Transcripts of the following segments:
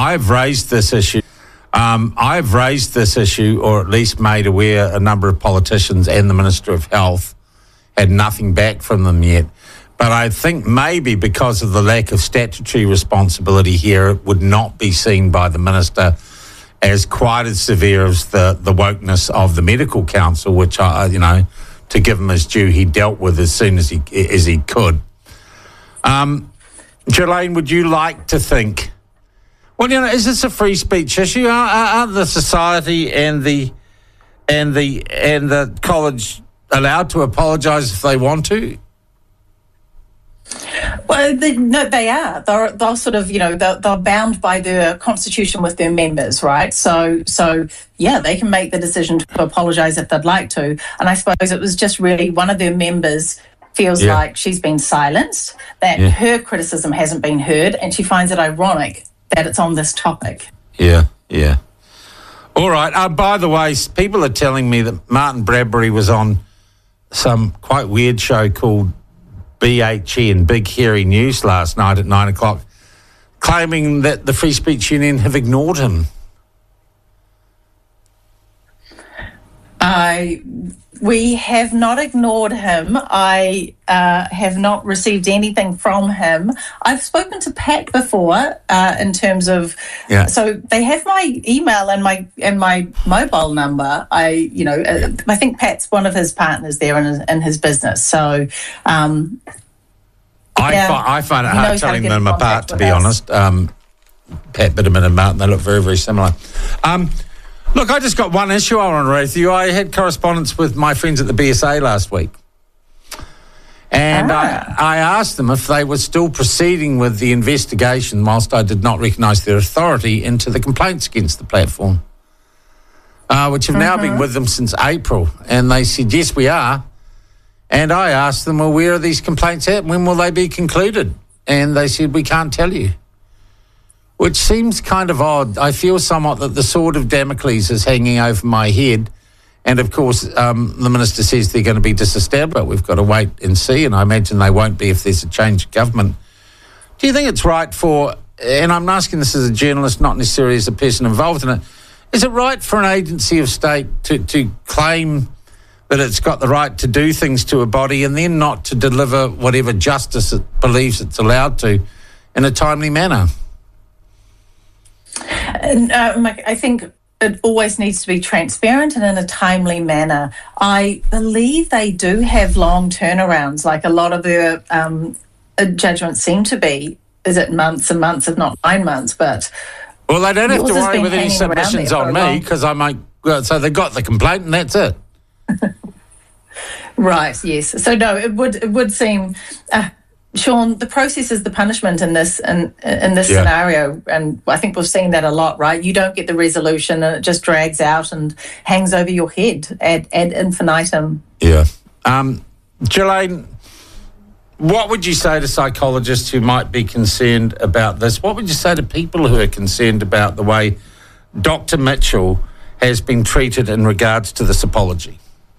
I've raised this issue. I've raised this issue, or at least made aware a number of politicians and the Minister of Health, had nothing back from them yet. But I think maybe because of the lack of statutory responsibility here, it would not be seen by the Minister as quite as severe as the wokeness of the Medical Council, which, to give him his due, he dealt with as soon as he could. Ghislaine, would you like to think, well, is this a free speech issue? Aren't the society and the college allowed to apologise if they want to? Well, no, they are. They're sort of, they're bound by their constitution with their members, right? So yeah, they can make the decision to apologise if they'd like to. And I suppose it was just really one of their members feels like she's been silenced, that her criticism hasn't been heard, and she finds it ironic that it's on this topic. Yeah. All right. By the way, people are telling me that Martin Bradbury was on some quite weird show called BHN, Big Hairy News, last night at 9 o'clock, claiming that the Free Speech Union have ignored him. We have not ignored him. I have not received anything from him. I've spoken to Pat before in terms of, so they have my email and my mobile number. I think Pat's one of his partners there in his business. So I find it hard telling them apart, to be honest. Pat Bitterman and Martin, they look very, very similar. Look, I just got one issue I want to raise with you. I had correspondence with my friends at the BSA last week. And I asked them if they were still proceeding with the investigation, whilst I did not recognise their authority, into the complaints against the platform, which have now been with them since April. And they said, yes, we are. And I asked them, well, where are these complaints at? When will they be concluded? And they said, we can't tell you. Which seems kind of odd. I feel somewhat that the sword of Damocles is hanging over my head. And, of course, the Minister says they're going to be disestablished, but we've got to wait and see, and I imagine they won't be if there's a change of government. Do you think it's right for, and I'm asking this as a journalist, not necessarily as a person involved in it, is it right for an agency of state to claim that it's got the right to do things to a body and then not to deliver whatever justice it believes it's allowed to in a timely manner? I think it always needs to be transparent and in a timely manner. I believe they do have long turnarounds, like a lot of their judgments seem to be. Is it months and months, if not 9 months? But well, they don't have to worry with any submissions on me because I might. So they got the complaint and that's it. Right. Yes. So no, it would seem. Sean, the process is the punishment in this scenario, and I think we've seen that a lot, right? You don't get the resolution, and it just drags out and hangs over your head ad infinitum. Yeah. Ghislaine, what would you say to psychologists who might be concerned about this? What would you say to people who are concerned about the way Dr. Mitchell has been treated in regards to this apology?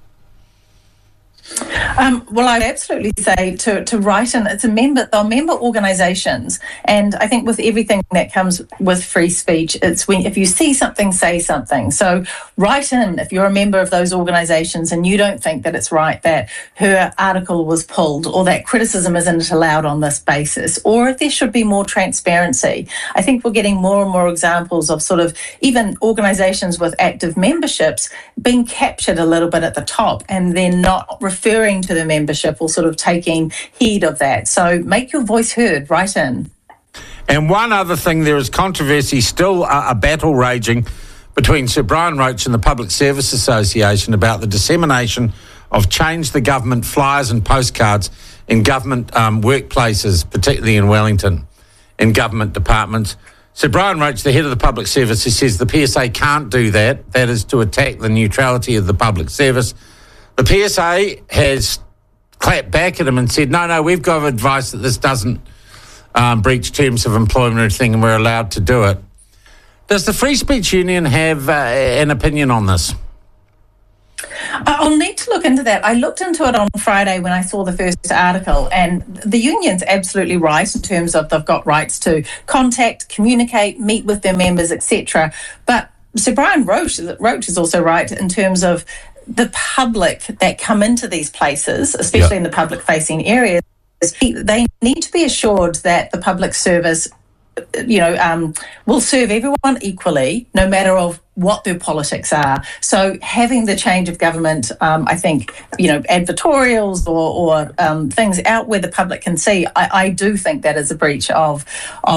Well, I'd absolutely say to write in. They're member organisations, and I think with everything that comes with free speech, it's if you see something, say something. So write in if you're a member of those organisations and you don't think that it's right that her article was pulled or that criticism isn't allowed on this basis, or if there should be more transparency. I think we're getting more and more examples of sort of even organisations with active memberships being captured a little bit at the top and then not referring to the membership or sort of taking heed of that. So make your voice heard, write in. And one other thing, there is controversy, still a battle raging between Sir Brian Roach and the Public Service Association about the dissemination of Change the Government flyers and postcards in government workplaces, particularly in Wellington, in government departments. Sir Brian Roach, the head of the Public Service, he says the PSA can't do that. That is to attack the neutrality of the public service. The PSA has clapped back at him and said, no, we've got advice that this doesn't breach terms of employment or anything and we're allowed to do it. Does the Free Speech Union have an opinion on this? I'll need to look into that. I looked into it on Friday when I saw the first article, and the union's absolutely right in terms of they've got rights to contact, communicate, meet with their members, etc. But Sir Brian Roche is also right in terms of the public that come into these places, especially in the public-facing areas. They need to be assured that the public service, will serve everyone equally, no matter of what their politics are. So having the change of government, I think, advertorials or things out where the public can see, I do think that is a breach of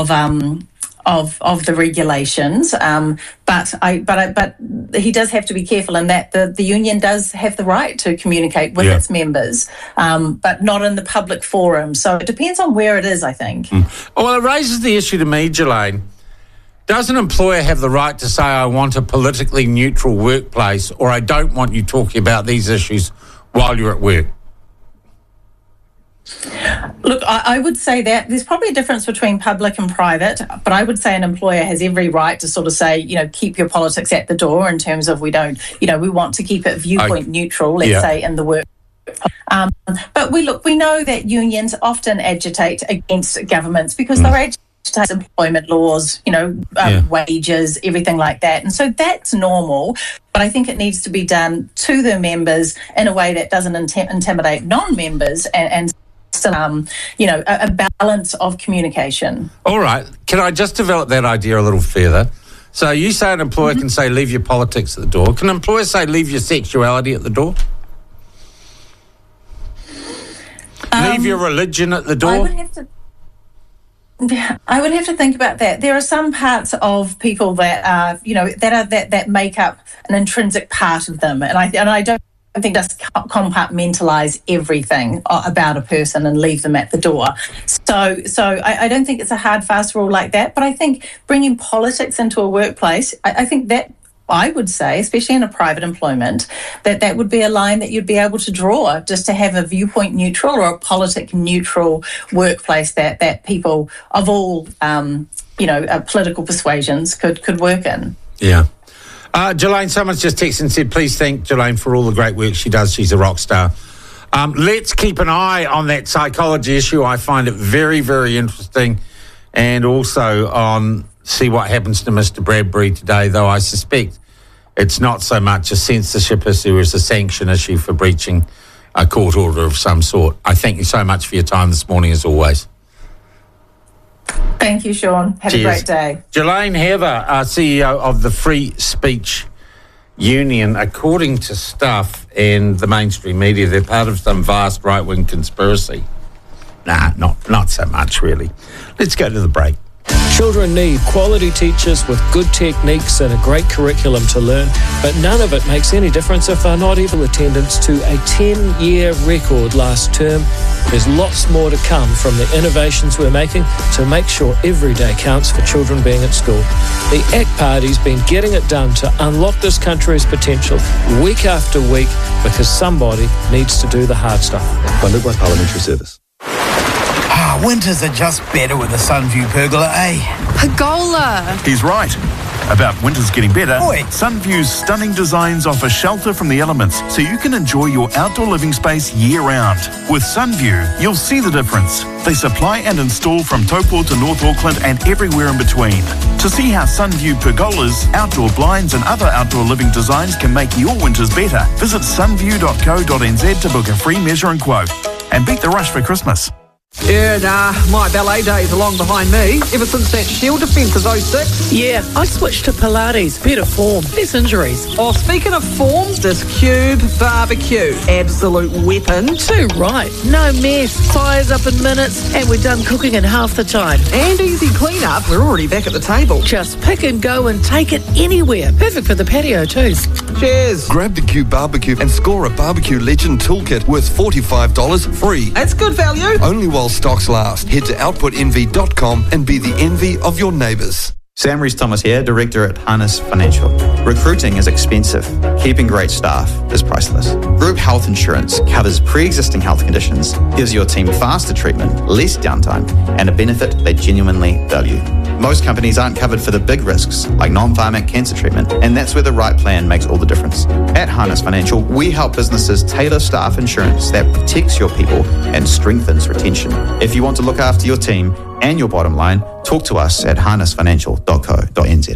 the regulations, but he does have to be careful in that the union does have the right to communicate with its members, but not in the public forum. So it depends on where it is, I think. Well, it raises the issue to me, Jelaine. Does an employer have the right to say, I want a politically neutral workplace, or I don't want you talking about these issues while you're at work? Look, I would say that there's probably a difference between public and private, but I would say an employer has every right to sort of say, keep your politics at the door in terms of we want to keep it viewpoint neutral, let's say, in the work. But we know that unions often agitate against governments because they're agitating employment laws, wages, everything like that. And so that's normal, but I think it needs to be done to their members in a way that doesn't intimidate non-members and still, a balance of communication. All right. Can I just develop that idea a little further? So you say an employer can say, leave your politics at the door. Can an employer say, leave your sexuality at the door? Leave your religion at the door? I would have to think about that. There are some parts of people that are, that make up an intrinsic part of them, and I don't think just compartmentalise everything about a person and leave them at the door. So I don't think it's a hard, fast rule like that. But I think bringing politics into a workplace, I think that I would say, especially in a private employment, that would be a line that you'd be able to draw just to have a viewpoint neutral or a politic neutral workplace that people of all, political persuasions could work in. Yeah. Jelaine, someone's just texted and said, please thank Jelaine for all the great work she does. She's a rock star. Let's keep an eye on that psychology issue. I find it very, very interesting. And also on see what happens to Mr. Bradbury today, though I suspect it's not so much a censorship issue as a sanction issue for breaching a court order of some sort. I thank you so much for your time this morning, as always. Thank you, Sean. Have a great day. Jelaine Heather, CEO of the Free Speech Union. According to Stuff and the mainstream media, they're part of some vast right-wing conspiracy. Nah, not so much, really. Let's go to the break. Children need quality teachers with good techniques and a great curriculum to learn, but none of it makes any difference if they're not able attendance to a 10-year record last term. There's lots more to come from the innovations we're making to make sure every day counts for children being at school. The ACT Party's been getting it done to unlock this country's potential week after week because somebody needs to do the hard stuff. Funded by Parliamentary Service. Winters are just better with a Sunview pergola, eh? Pergola! He's right. About winters getting better, Oi. Sunview's stunning designs offer shelter from the elements so you can enjoy your outdoor living space year-round. With Sunview, you'll see the difference. They supply and install from Taupo to North Auckland and everywhere in between. To see how Sunview pergolas, outdoor blinds and other outdoor living designs can make your winters better, visit sunview.co.nz to book a free measure and quote. And beat the rush for Christmas. Yeah, my ballet days are long behind me. Ever since that Shield defence of 06. Yeah, I switched to Pilates. Better form, less injuries. Oh, speaking of form, this Cube barbecue. Absolute weapon. Too right. No mess. Fires up in minutes, and we're done cooking in half the time. And easy clean-up. We're already back at the table. Just pick and go and take it anywhere. Perfect for the patio too. Cheers. Grab the Cube barbecue and score a Barbecue Legend toolkit worth $45 free. That's good value. Only while stocks last. Head to outputenvy.com and be the envy of your neighbours. Sam Rees-Thomas here, Director at Harness Financial. Recruiting is expensive. keeping great staff is priceless. Group health insurance covers pre-existing health conditions, gives your team faster treatment, less downtime, and a benefit they genuinely value. Most companies aren't covered for the big risks like non-pharmac cancer treatment, and that's where the right plan makes all the difference. At Harness Financial, we help businesses tailor staff insurance that protects your people and strengthens retention. If you want to look after your team and your bottom line, talk to us at harnessfinancial.co.nz.